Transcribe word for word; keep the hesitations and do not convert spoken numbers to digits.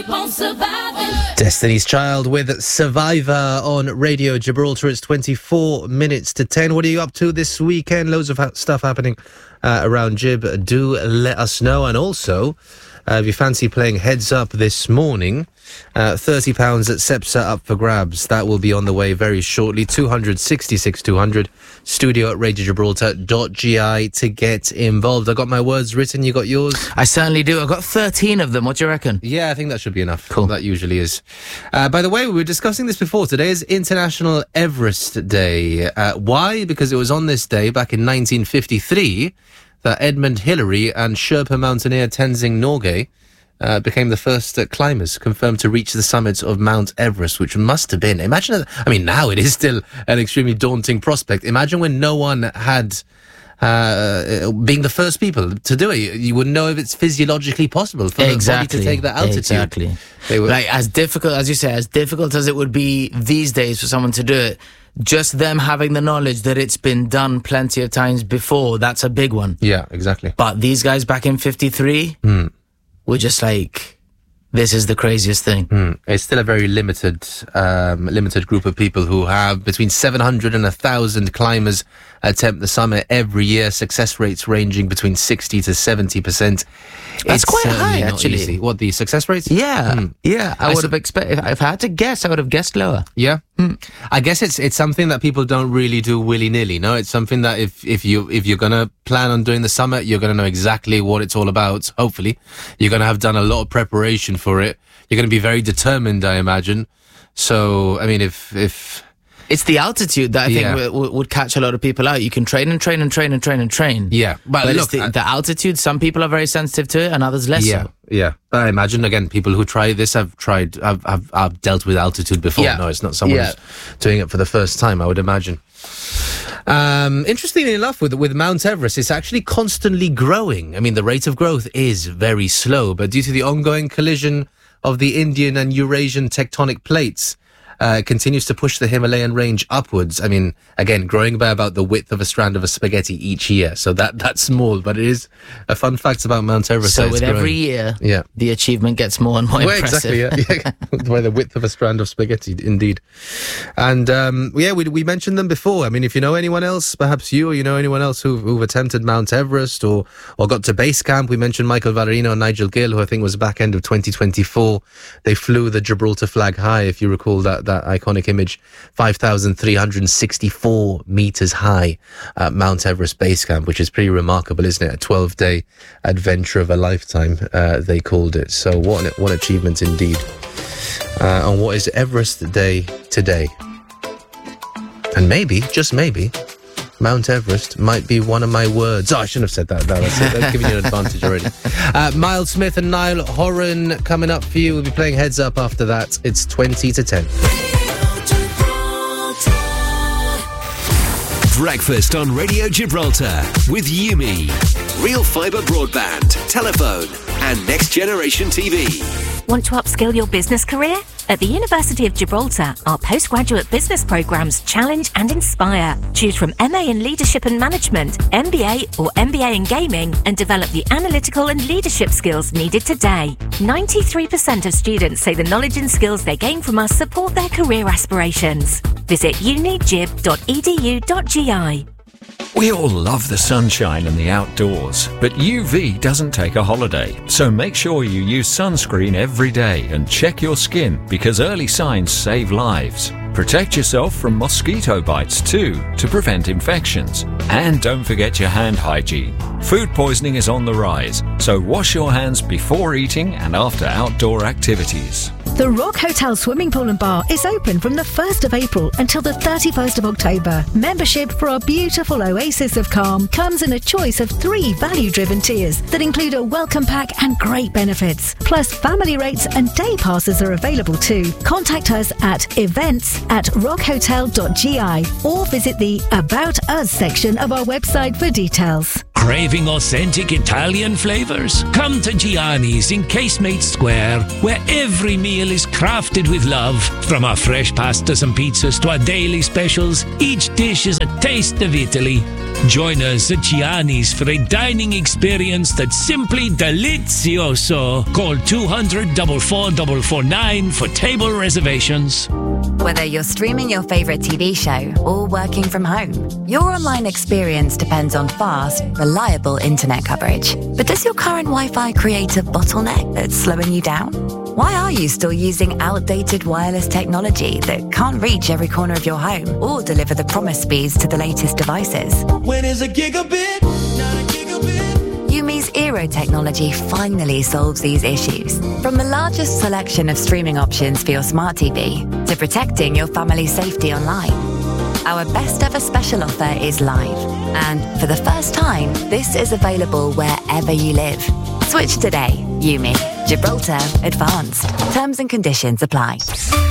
keep on surviving. Destiny's Child with Survivor on Radio Gibraltar. It's twenty-four minutes to ten. What are you up to this weekend? Loads of ha- stuff happening uh, around Gib. Do let us know. And also, uh, if you fancy playing Heads Up this morning, uh, thirty pounds at Cepsa up for grabs. That will be on the way very shortly. two hundred sixty-six two hundred. Studio at radio gibraltar dot g i to get involved. I got my words written. You got yours? I certainly do. I've got thirteen of them. What do you reckon? Yeah, I think that should be enough. Cool. That usually is. Uh, by the way, we were discussing this before. Today is International Everest Day. Uh, why? Because it was on this day back in nineteen fifty-three that Edmund Hillary and Sherpa mountaineer Tenzing Norgay Uh, became the first uh, climbers confirmed to reach the summit of Mount Everest, which must have been, imagine, I mean, now it is still an extremely daunting prospect. Imagine when no one had, uh, being the first people to do it. You, you wouldn't know if it's physiologically possible for exactly. the body to take that altitude. Exactly. They were, like, as difficult, as you say, as difficult as it would be these days for someone to do it, just them having the knowledge that it's been done plenty of times before, that's a big one. Yeah, exactly. But these guys back in fifty-three... Mm. We're just like, this is the craziest thing. Mm. It's still a very limited um, limited group of people who have between seven hundred and one thousand climbers attempt the summit every year. Success rates ranging between sixty to seventy percent. That's it's quite high, not actually. Easy. What, the success rates? Yeah, Mm. yeah. I, I would have expected, if, if I had to guess, I would have guessed lower. Yeah. Mm. I guess it's it's something that people don't really do willy-nilly, no? It's something that if, if, you, if you're going to plan on doing the summit, you're going to know exactly what it's all about, hopefully. You're going to have done a lot of preparation for it. You're going to be very determined, I imagine. So, I mean, if... if It's the altitude that I think Yeah. w- w- would catch a lot of people out. You can train and train and train and train and train. Yeah. But, But look, it's the, I- the altitude, some people are very sensitive to it and others less Yeah, so. yeah. I imagine, again, people who try this have tried, have, have, have dealt with altitude before. Yeah. No, it's not someone Yeah. who's doing it for the first time, I would imagine. Um, interestingly enough, with, with Mount Everest, it's actually constantly growing. I mean, the rate of growth is very slow, but due to the ongoing collision of the Indian and Eurasian tectonic plates, Uh, it continues to push the Himalayan range upwards. I mean, again, growing by about the width of a strand of a spaghetti each year. So that that's small, but it is a fun fact about Mount Everest. So that with it's every growing. year, Yeah. the achievement gets more and more Well, impressive. exactly, yeah. yeah. By the width of a strand of spaghetti, indeed. And, um, yeah, we we mentioned them before. I mean, if you know anyone else, perhaps you or you know anyone else who've, who've attempted Mount Everest or, or got to base camp, we mentioned Michael Valerino and Nigel Gill, who I think was back end of twenty twenty-four. They flew the Gibraltar flag high, if you recall that, that iconic image, five thousand three hundred sixty-four meters high at Mount Everest Base Camp, which is pretty remarkable, isn't it? A twelve-day adventure of a lifetime, uh, they called it. So what an, what an achievement indeed. Uh, on what is Everest Day today. And maybe, just maybe, Mount Everest might be one of my words. Oh, I shouldn't have said that. No, that's, that's giving you an advantage already. Uh, Miles Smith and Niall Horan coming up for you. We'll be playing Heads Up after that. It's twenty to ten. Breakfast on Radio Gibraltar with Yumi. Real fibre broadband, telephone and Next Generation T V. Want to upskill your business career? At the University of Gibraltar, our postgraduate business programmes challenge and inspire. Choose from M A in Leadership and Management, M B A or M B A in Gaming and develop the analytical and leadership skills needed today. ninety-three percent of students say the knowledge and skills they gain from us support their career aspirations. Visit uni gib dot e d u dot g i. We all love the sunshine and the outdoors, but U V doesn't take a holiday. So make sure you use sunscreen every day and check your skin because early signs save lives. Protect yourself from mosquito bites too to prevent infections. And don't forget your hand hygiene. Food poisoning is on the rise, so wash your hands before eating and after outdoor activities. The Rock Hotel Swimming Pool and Bar is open from the first of April until the thirty-first of October. Membership for our beautiful oasis of calm comes in a choice of three value-driven tiers that include a welcome pack and great benefits. Plus, family rates and day passes are available too. Contact us at events at rock hotel dot g i or visit the About Us section of our website for details. Craving authentic Italian flavors? Come to Gianni's in Casemate Square, where every meal is crafted with love. From our fresh pastas and pizzas to our daily specials, each dish is a taste of Italy. Join us at Gianni's for a dining experience that's simply delizioso. Call two hundred, four four four four nine for table reservations. Whether you're streaming your favorite T V show or working from home, your online experience depends on fast, reliable internet coverage. But does your current Wi-Fi create a bottleneck that's slowing you down? Why are you still using outdated wireless technology that can't reach every corner of your home or deliver the promised speeds to the latest devices? When is a gigabit? Not a gigabit. Yumi's Eero technology finally solves these issues. From the largest selection of streaming options for your smart T V to protecting your family's safety online, our best ever special offer is live. And for the first time, this is available wherever you live. Switch today. Yumi. Gibraltar Advanced. Terms and conditions apply.